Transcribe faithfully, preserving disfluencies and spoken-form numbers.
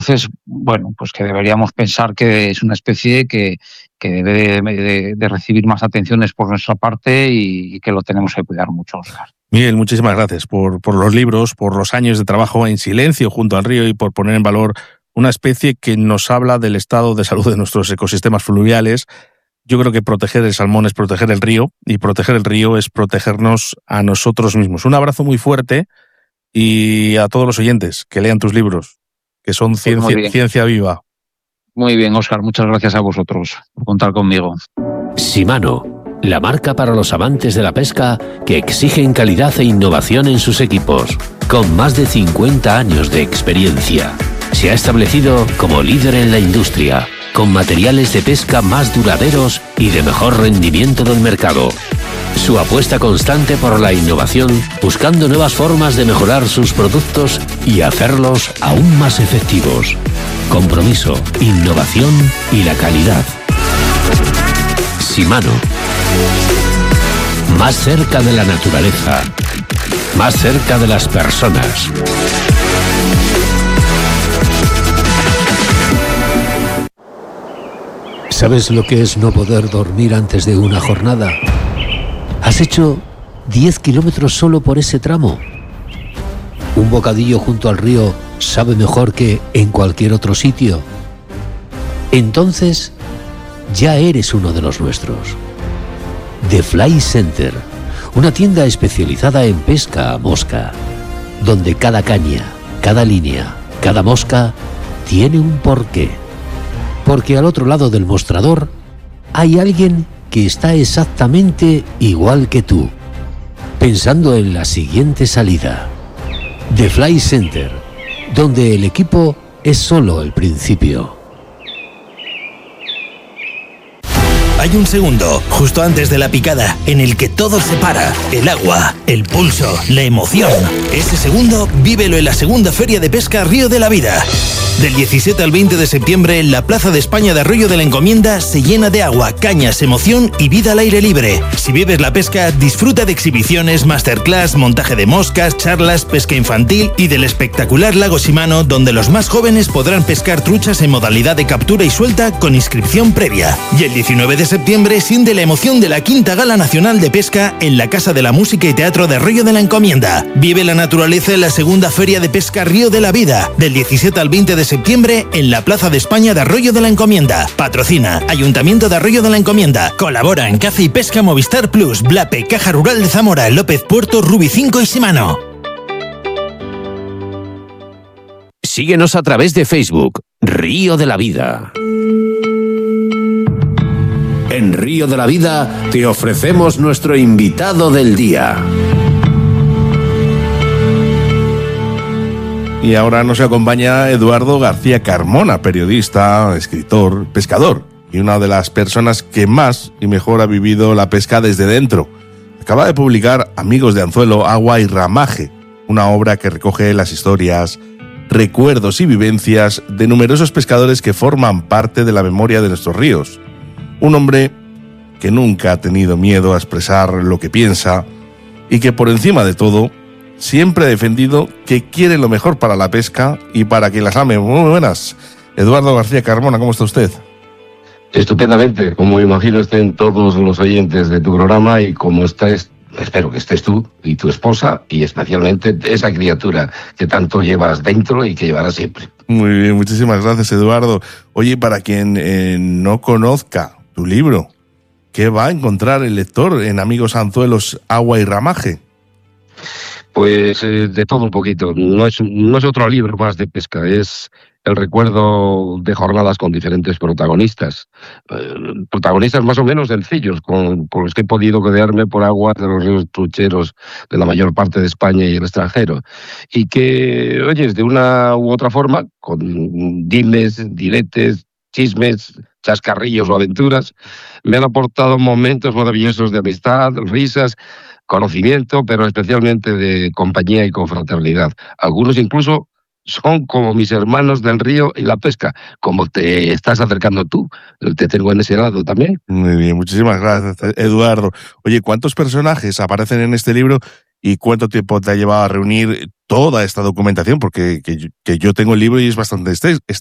Entonces, bueno, pues que deberíamos pensar que es una especie que, que debe de, de, de recibir más atenciones por nuestra parte y, y que lo tenemos que cuidar mucho, Óscar. Miguel, muchísimas gracias por, por los libros, por los años de trabajo en silencio junto al río y por poner en valor una especie que nos habla del estado de salud de nuestros ecosistemas fluviales. Yo creo que proteger el salmón es proteger el río y proteger el río es protegernos a nosotros mismos. Un abrazo muy fuerte y a todos los oyentes que lean tus libros, que son Pues ciencia, ciencia viva. Muy bien, Óscar, muchas gracias a vosotros por contar conmigo. Shimano, la marca para los amantes de la pesca que exigen calidad e innovación en sus equipos. Con más de cincuenta años de experiencia, se ha establecido como líder en la industria, con materiales de pesca más duraderos y de mejor rendimiento del mercado. Su apuesta constante por la innovación, buscando nuevas formas de mejorar sus productos y hacerlos aún más efectivos. Compromiso, innovación y la calidad. Shimano. Más cerca de la naturaleza. Más cerca de las personas. ¿Sabes lo que es no poder dormir antes de una jornada? ¿Has hecho diez kilómetros solo por ese tramo? ¿Un bocadillo junto al río sabe mejor que en cualquier otro sitio? Entonces, ya eres uno de los nuestros. The Fly Center, una tienda especializada en pesca a mosca, donde cada caña, cada línea, cada mosca tiene un porqué. Porque al otro lado del mostrador hay alguien que está exactamente igual que tú, pensando en la siguiente salida. The Fly Center, donde el equipo es solo el principio. Hay un segundo, justo antes de la picada, en el que todo se para. El agua, el pulso, la emoción. Ese segundo, vívelo en la segunda Feria de Pesca Río de la Vida. Del diecisiete al veinte de septiembre, la Plaza de España de Arroyo de la Encomienda se llena de agua, cañas, emoción y vida al aire libre. Si vives la pesca, disfruta de exhibiciones, masterclass, montaje de moscas, charlas, pesca infantil y del espectacular lago Shimano, donde los más jóvenes podrán pescar truchas en modalidad de captura y suelta con inscripción previa. Y el diecinueve de septiembre siente la emoción de la quinta Gala Nacional de Pesca en la Casa de la Música y Teatro de Arroyo de la Encomienda. Vive la naturaleza en la segunda Feria de Pesca Río de la Vida, del diecisiete al veinte de septiembre en la Plaza de España de Arroyo de la Encomienda. Patrocina Ayuntamiento de Arroyo de la Encomienda. Colabora en Caza y Pesca Movistar Plus, Blape, Caja Rural de Zamora, López Puerto, Rubi cinco y Shimano. Síguenos a través de Facebook, Río de la Vida. En Río de la Vida te ofrecemos nuestro invitado del día. Y ahora nos acompaña Eduardo García Carmona, periodista, escritor, pescador y una de las personas que más y mejor ha vivido la pesca desde dentro. Acaba de publicar Amigos de Anzuelo, Agua y Ramaje, una obra que recoge las historias, recuerdos y vivencias de numerosos pescadores que forman parte de la memoria de nuestros ríos. Un hombre que nunca ha tenido miedo a expresar lo que piensa y que por encima de todo siempre ha defendido que quiere lo mejor para la pesca y para quien las ame. Muy buenas. Eduardo García Carmona, ¿cómo está usted? Estupendamente, como imagino estén todos los oyentes de tu programa y como estés, espero que estés tú y tu esposa y especialmente esa criatura que tanto llevas dentro y que llevarás siempre. Muy bien, muchísimas gracias, Eduardo. Oye, para quien eh, no conozca tu libro, ¿qué va a encontrar el lector en Amigos Anzuelos, Agua y Ramaje? Pues eh, de todo un poquito. No es, no es otro libro más de pesca, es el recuerdo de jornadas con diferentes protagonistas. Eh, protagonistas más o menos sencillos, con, con los que he podido quedarme por aguas de los ríos trucheros de la mayor parte de España y el extranjero. Y que, oyes, de una u otra forma, con dimes, diretes, chismes, chascarrillos o aventuras, me han aportado momentos maravillosos de amistad, risas, conocimiento, pero especialmente de compañía y confraternidad. Algunos incluso son como mis hermanos del río y la pesca, como te estás acercando tú. Te tengo en ese lado también. Muy bien, muchísimas gracias, Eduardo. Oye, ¿cuántos personajes aparecen en este libro y cuánto tiempo te ha llevado a reunir toda esta documentación, porque que, que yo tengo el libro y es bastante